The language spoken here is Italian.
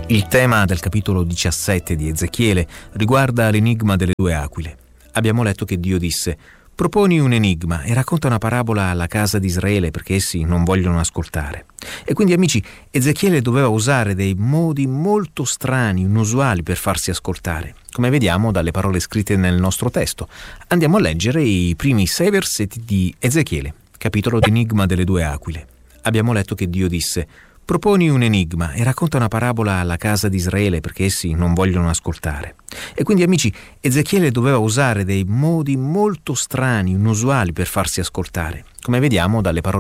Il tema del capitolo 17 di Ezechiele riguarda l'enigma delle due aquile. Abbiamo letto che Dio disse: proponi un enigma e racconta una parabola alla casa di Israele perché essi non vogliono ascoltare. E quindi, amici, Ezechiele doveva usare dei modi molto strani, inusuali per farsi ascoltare, come vediamo dalle parole scritte nel nostro testo. Andiamo a leggere i primi 6 versetti di Ezechiele, capitolo d'enigma delle due aquile. Abbiamo letto che Dio disse: proponi un enigma e racconta una parabola alla casa di Israele perché essi non vogliono ascoltare. E quindi, amici, Ezechiele doveva usare dei modi molto strani, inusuali per farsi ascoltare, come vediamo dalle parole